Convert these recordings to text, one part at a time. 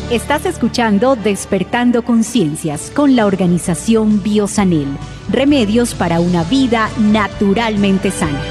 Estás escuchando Despertando Conciencias con la organización Biosanel. Remedios para una vida naturalmente sana.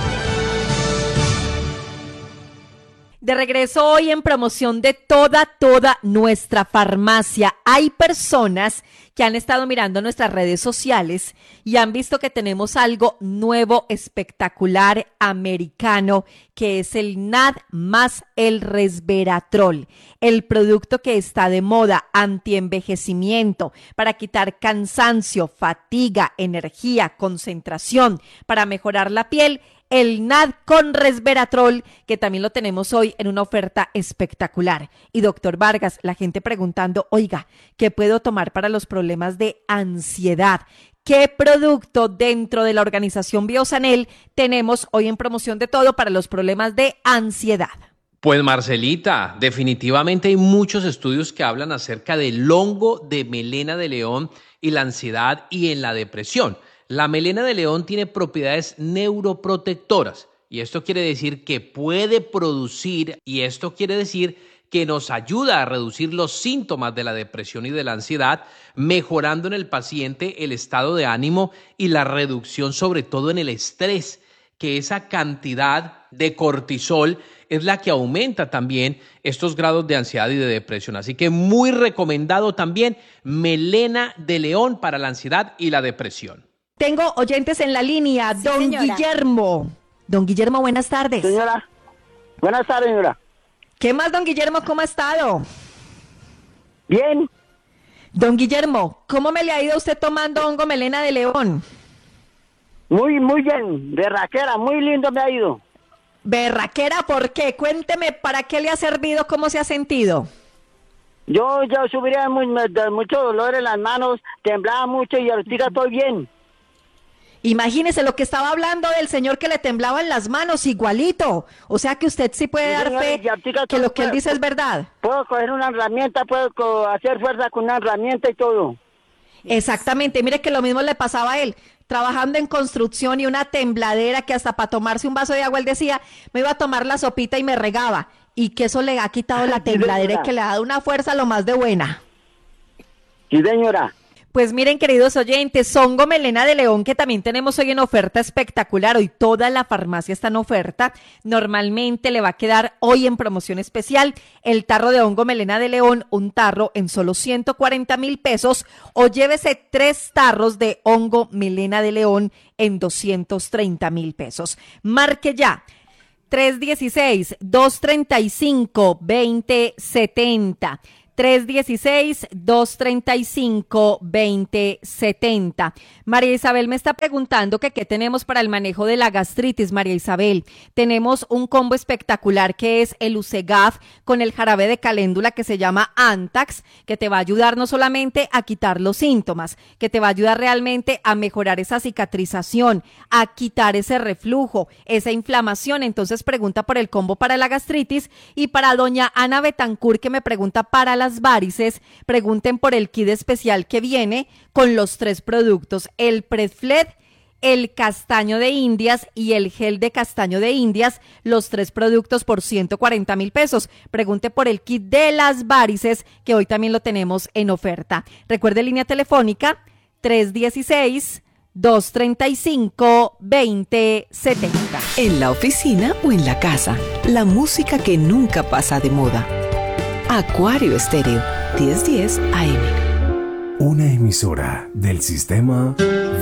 De regreso hoy en promoción de toda nuestra farmacia. Hay personas que han estado mirando nuestras redes sociales y han visto que tenemos algo nuevo, espectacular, americano, que es el NAD más el resveratrol, el producto que está de moda, antienvejecimiento, para quitar cansancio, fatiga, energía, concentración, para mejorar la piel. El NAD con resveratrol, que también lo tenemos hoy en una oferta espectacular. Y doctor Vargas, la gente preguntando, oiga, ¿qué puedo tomar para los problemas de ansiedad? ¿Qué producto dentro de la organización Biosanel tenemos hoy en promoción de todo para los problemas de ansiedad? Pues Marcelita, definitivamente hay muchos estudios que hablan acerca del hongo de melena de león y la ansiedad y en la depresión. La melena de león tiene propiedades neuroprotectoras y esto quiere decir que puede producir y esto quiere decir que nos ayuda a reducir los síntomas de la depresión y de la ansiedad, mejorando en el paciente el estado de ánimo y la reducción sobre todo en el estrés, que esa cantidad de cortisol es la que aumenta también estos grados de ansiedad y de depresión. Así que muy recomendado también melena de león para la ansiedad y la depresión. Tengo oyentes en la línea, sí, don señora. Guillermo. Don Guillermo, buenas tardes. Señora, buenas tardes, señora. ¿Qué más, don Guillermo? ¿Cómo ha estado? Bien. Don Guillermo, ¿cómo me le ha ido a usted tomando hongo melena de león? Muy bien, berraquera, muy lindo me ha ido. ¿Berraquera por qué? Cuénteme, ¿para qué le ha servido? ¿Cómo se ha sentido? Yo subiría mucho dolor en las manos, temblaba mucho y ahorita estoy bien. Imagínese lo que estaba hablando del señor que le temblaban las manos, igualito. O sea que usted sí puede dar fe que lo que él dice es verdad. Puedo coger una herramienta, puedo hacer fuerza con una herramienta y todo. Exactamente, mire que lo mismo le pasaba a él, trabajando en construcción y una tembladera que hasta para tomarse un vaso de agua él decía, me iba a tomar la sopita y me regaba. Y que eso le ha quitado la tembladera y que le ha dado una fuerza lo más de buena. Sí, señora. Pues miren, queridos oyentes, hongo melena de león que también tenemos hoy en oferta espectacular. Hoy toda la farmacia está en oferta. Normalmente le va a quedar hoy en promoción especial el tarro de hongo melena de león, un tarro en solo 140,000 pesos, o llévese 3 tarros de hongo melena de león en 230,000 pesos. Marque ya. 316-235-2070. 316-235-2070. María Isabel me está preguntando que qué tenemos para el manejo de la gastritis, María Isabel. Tenemos un combo espectacular que es el Usegaf con el jarabe de caléndula que se llama Antax, que te va a ayudar no solamente a quitar los síntomas, que te va a ayudar realmente a mejorar esa cicatrización, a quitar ese reflujo, esa inflamación. Entonces pregunta por el combo para la gastritis. Y para doña Ana Betancourt, que me pregunta para las varices, pregunten por el kit especial que viene con los 3 productos, el Predfled, el castaño de Indias y el gel de castaño de Indias, los 3 productos por 140,000 pesos. Pregunte por el kit de las varices, que hoy también lo tenemos en oferta. Recuerde línea telefónica 316-235-2070. En la oficina o en la casa, la música que nunca pasa de moda. Acuario Estéreo, 1010 AM. Una emisora del sistema